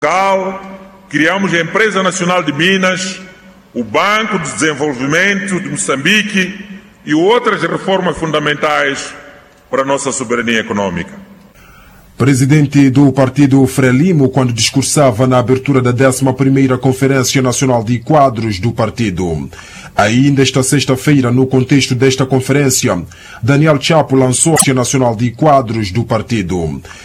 criamos a Empresa Nacional de Minas, o Banco de Desenvolvimento de Moçambique e outras reformas fundamentais para a nossa soberania econômica. Presidente do partido Frelimo, quando discursava na abertura da 11ª Conferência Nacional de Quadros do partido. Ainda esta sexta-feira, no contexto desta conferência, Daniel Chapo lançou a Nacional de Quadros do partido.